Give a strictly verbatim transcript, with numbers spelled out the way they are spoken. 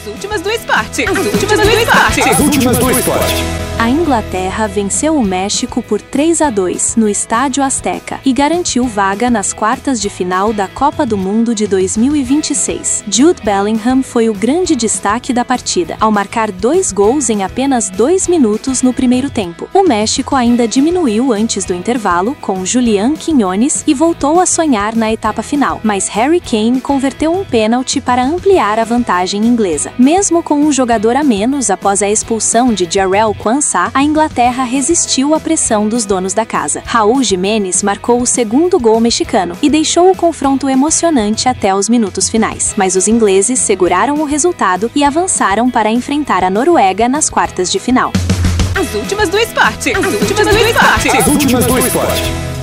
últimas do esporte. As últimas do esporte. As últimas do esporte. A Inglaterra venceu o México por três a dois no Estádio Azteca e garantiu vaga nas quartas de final da Copa do Mundo de dois mil e vinte e seis. Jude Bellingham foi o grande destaque da partida, ao marcar dois gols em apenas dois minutos no primeiro tempo. O México ainda diminuiu antes do intervalo com Julián Quiñones e voltou a sonhar na etapa final, mas Harry Kane converteu um pênalti para ampliar a vantagem inglesa. Mesmo com um jogador a menos após a expulsão de Jarell Quansah, a Inglaterra resistiu à pressão dos donos da casa. Raúl Jiménez marcou o segundo gol mexicano e deixou o confronto emocionante até os minutos finais. Mas os ingleses seguraram o resultado e avançaram para enfrentar a Noruega nas quartas de final. As últimas do esporte. As últimas do esporte. As últimas do esporte.